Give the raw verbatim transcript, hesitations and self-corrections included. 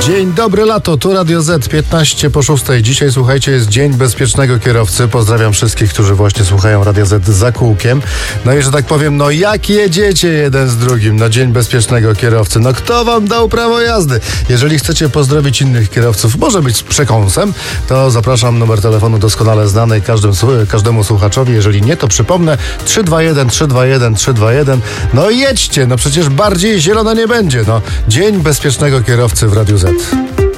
Dzień dobry lato, tu Radio Z, piętnaście po szóstej. Dzisiaj, słuchajcie, jest Dzień Bezpiecznego Kierowcy. Pozdrawiam wszystkich, którzy właśnie słuchają Radia Z za kółkiem. No i że tak powiem, no jak jedziecie jeden z drugim na Dzień Bezpiecznego Kierowcy? No kto wam dał prawo jazdy? Jeżeli chcecie pozdrowić innych kierowców, może być z przekąsem, to zapraszam, numer telefonu doskonale znany każdym, każdemu słuchaczowi. Jeżeli nie, to przypomnę trzy dwa jeden, trzy dwa jeden, trzy dwa jeden. No jedźcie, no przecież bardziej zielona nie będzie. No, Dzień Bezpiecznego Kierowcy w Radiu Z.